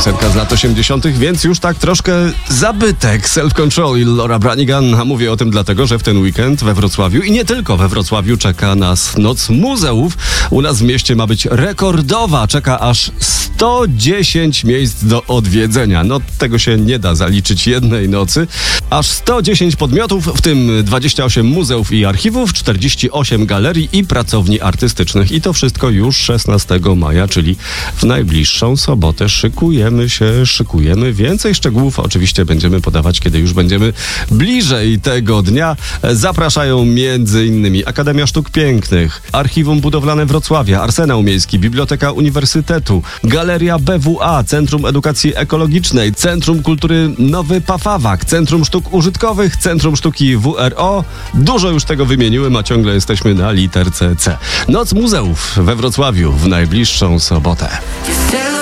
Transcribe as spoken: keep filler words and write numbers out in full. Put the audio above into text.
piosenka z lat osiemdziesiątych, więc już tak troszkę zabytek. Self Control i Laura Branigan. A mówię o tym dlatego, że w ten weekend we Wrocławiu i nie tylko we Wrocławiu czeka nas Noc Muzeów. U nas w mieście ma być rekordowa. Czeka aż sto dziesięć miejsc do odwiedzenia. No tego się nie da zaliczyć jednej nocy. Aż sto dziesięć podmiotów, w tym dwadzieścia osiem muzeów i archiwów, czterdzieści osiem galerii i pracowni artystycznych. I to wszystko już szesnastego maja, czyli w najbliższą sobotę. Szykujemy się, szykujemy. Więcej szczegółów oczywiście będziemy podawać, kiedy już będziemy bliżej tego dnia. Zapraszają między innymi Akademia Sztuk Pięknych, Archiwum Budowlane Wrocławia, Arsenał Miejski, Biblioteka Uniwersytetu, Galeria B W A, Centrum Edukacji Ekologicznej, Centrum Kultury Nowy Pafawak, Centrum Sztuk Użytkowych, Centrum Sztuki W R O. Dużo już tego wymieniłem, a ciągle jesteśmy na literce C. Noc Muzeów we Wrocławiu w najbliższą sobotę.